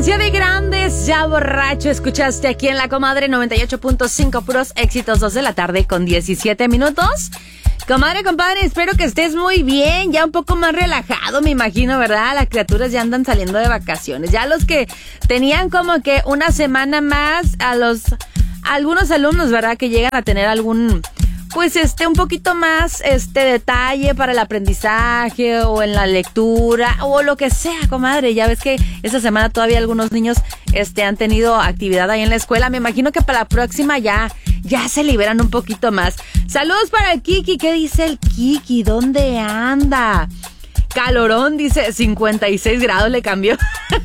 Infancia de Grandes, ya borracho, escuchaste aquí en La Comadre 98.5, puros éxitos, 2 de la tarde con 17 minutos. Comadre, compadre, espero que estés muy bien, ya un poco más relajado, me imagino, ¿verdad? Las criaturas ya andan saliendo de vacaciones. Ya los que tenían como que una semana más, algunos alumnos, ¿verdad? Que llegan a tener algún... pues un poquito más detalle para el aprendizaje o en la lectura o lo que sea, comadre. Ya ves que esta semana todavía algunos niños han tenido actividad ahí en la escuela. Me imagino que para la próxima ya se liberan un poquito más. Saludos para el Kiki. ¿Qué dice el Kiki? ¿Dónde anda? Calorón, dice, 56 grados le cambió.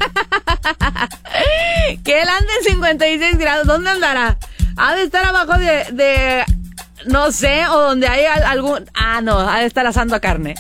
Que él ande en 56 grados. ¿Dónde andará? Ha de estar abajo de no sé, o donde hay algún... Ah, no, ha de estar asando carne.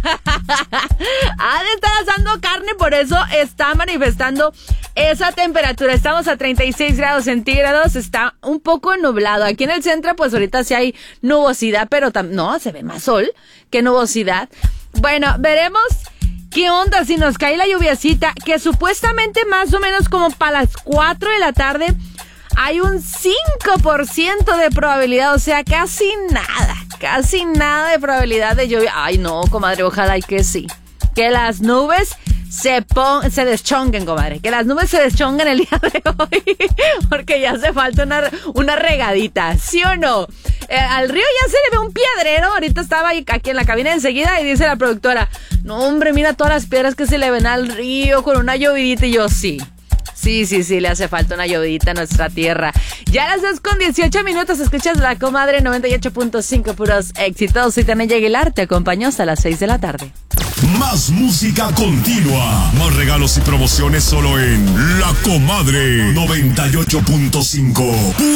Ha de estar asando carne, por eso está manifestando esa temperatura. Estamos a 36 grados centígrados, está un poco nublado. Aquí en el centro, pues ahorita sí hay nubosidad, pero no, se ve más sol que nubosidad. Bueno, veremos qué onda si nos cae la lluviacita, que supuestamente más o menos como para las 4 de la tarde... hay un 5% de probabilidad, o sea, casi nada de probabilidad de lluvia. Ay, no, comadre, ojalá y que sí. Que las nubes se deschonguen, comadre. Que las nubes se deschonguen el día de hoy. Porque ya hace falta una regadita, ¿sí o no? Al río ya se le ve un piedrero. Ahorita estaba aquí en la cabina enseguida y dice la productora, no, hombre, mira todas las piedras que se le ven al río con una llovidita. Y yo, sí, le hace falta una llovidita a nuestra tierra. Ya a las 2:18 minutos escuchas La Comadre 98.5, puros éxitos. Soy Tania Aguilar, te acompaño hasta las 6 de la tarde. Más música continua, más regalos y promociones solo en La Comadre 98.5.